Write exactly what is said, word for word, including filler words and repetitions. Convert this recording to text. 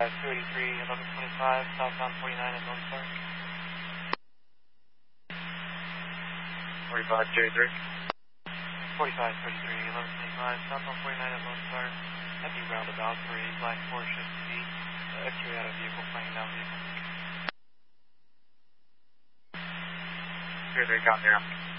two eighty-three, eleven twenty-five, southbound forty-nine at Lone Star. forty-five, J three. forty-five thirty-three, eleven twenty-five, southbound forty-nine at Lone Star. Empty roundabout for a black Porsche C. Uh, X-ray out of vehicle, flying down vehicle. J three, got there.